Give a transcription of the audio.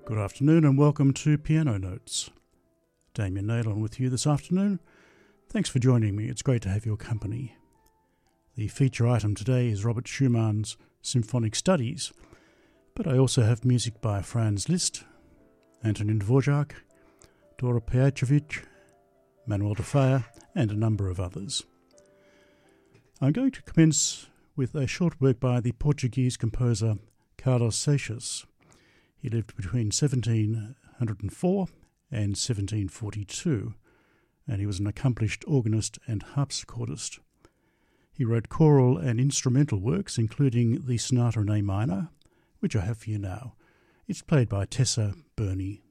Good afternoon and welcome to Piano Notes. Damien Naylon with you this afternoon. Thanks for joining me. It's great to have your company. The feature item today is Robert Schumann's Symphonic Studies, but I also have music by Franz Liszt, Antonin Dvorak, Dora Pejacevic, Manuel de Falla, and a number of others. I'm going to commence with a short work by the Portuguese composer Carlos Seixas. He lived between 1704 and 1742, and he was an accomplished organist and harpsichordist. He wrote choral and instrumental works, including the Sonata in A minor, which I have for you now. It's played by Tessa Burney.